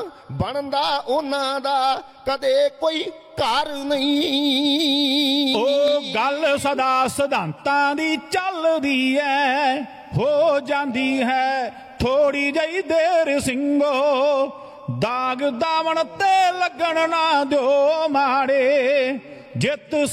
ਬਣਦਾ ਉਹਨਾਂ ਦਾ ਕਦੇ ਕੋਈ ਘਰ ਨਹੀਂ। ਉਹ ਗੱਲ ਸਦਾ ਸਿਧਾਂਤਾਂ ਦੀ ਚੱਲਦੀ ਐ, ਹੋ ਜਾਂਦੀ ਹੈ ਥੋੜੀ ਜਿਹੀ ਦੇਰ ਸਿੰਘੋ, ਦਾਗ ਦਾਵਣ ਤੇ ਲੱਗਣ ਨਾ ਦਿਓ ਮਾੜੇ, ਜਿੱਤ